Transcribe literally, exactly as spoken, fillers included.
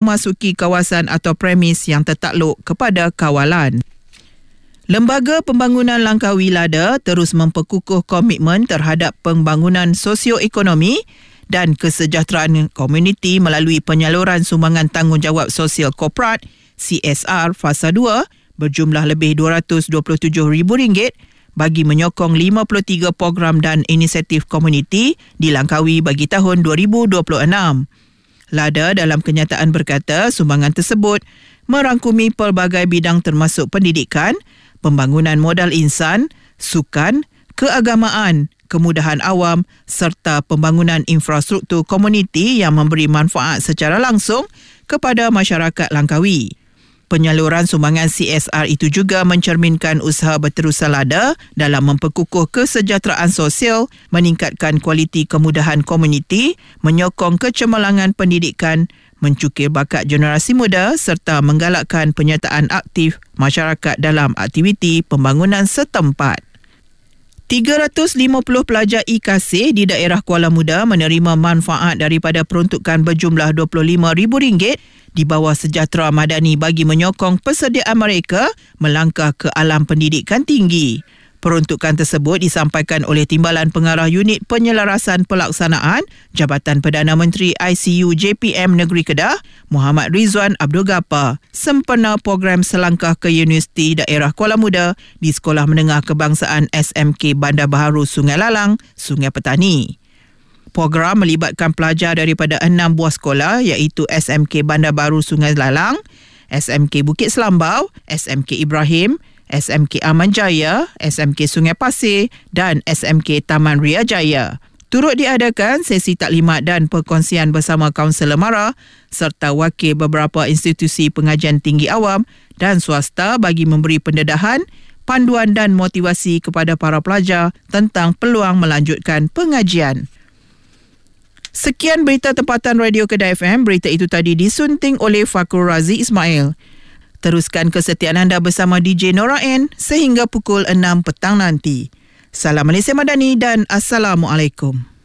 memasuki kawasan atau premis yang tertakluk kepada kawalan. Lembaga Pembangunan Langkawi LADA terus memperkukuh komitmen terhadap pembangunan sosioekonomi dan kesejahteraan komuniti melalui penyaluran sumbangan tanggungjawab sosial korporat C S R Fasa dua berjumlah lebih dua ratus dua puluh tujuh ribu ringgit bagi menyokong lima puluh tiga program dan inisiatif komuniti di Langkawi bagi tahun dua ribu dua puluh enam. LADA dalam kenyataan berkata sumbangan tersebut merangkumi pelbagai bidang termasuk pendidikan, pembangunan modal insan, sukan, keagamaan, kemudahan awam serta pembangunan infrastruktur komuniti yang memberi manfaat secara langsung kepada masyarakat Langkawi. Penyaluran sumbangan C S R itu juga mencerminkan usaha berterusan LADA dalam memperkukuh kesejahteraan sosial, meningkatkan kualiti kemudahan komuniti, menyokong kecemerlangan pendidikan, mencukir bakat generasi muda serta menggalakkan penyertaan aktif masyarakat dalam aktiviti pembangunan setempat. tiga ratus lima puluh pelajar I Kasih di daerah Kuala Muda menerima manfaat daripada peruntukan berjumlah dua puluh lima ribu ringgit di bawah Sejahtera Madani bagi menyokong persediaan mereka melangkah ke alam pendidikan tinggi. Peruntukan tersebut disampaikan oleh Timbalan Pengarah Unit Penyelarasan Pelaksanaan Jabatan Perdana Menteri I C U J P M Negeri Kedah, Muhammad Rizwan Abdul Ghaffar, sempena program selangkah ke Universiti Daerah Kuala Muda di Sekolah Menengah Kebangsaan S M K Bandar Baharu Sungai Lalang, Sungai Petani. Program melibatkan pelajar daripada enam buah sekolah iaitu S M K Bandar Baru Sungai Lalang, S M K Bukit Selambau, S M K Ibrahim, S M K Aman Jaya, S M K Sungai Pasir dan S M K Taman Ria Jaya. Turut diadakan sesi taklimat dan perkongsian bersama kaunselor MARA serta wakil beberapa institusi pengajian tinggi awam dan swasta bagi memberi pendedahan, panduan dan motivasi kepada para pelajar tentang peluang melanjutkan pengajian. Sekian berita tempatan Radio Kedah F M. Berita itu tadi disunting oleh Fakrul Razi Ismail. Teruskan kesetiaan anda bersama D J Nora N sehingga pukul enam petang nanti. Salam Malaysia Madani dan Assalamualaikum.